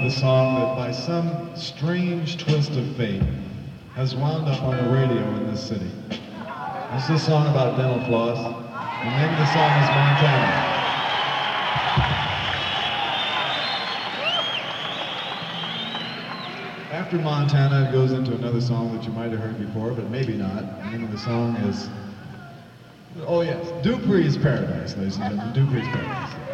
the song that by some strange twist of fate has wound up on the radio in this city. This is a song about dental floss. The name of the song is Montana. After Montana, it goes into another song that you might have heard before, but maybe not. The name of the song is, oh yes, Dupree's Paradise, ladies and gentlemen, Dupree's Paradise.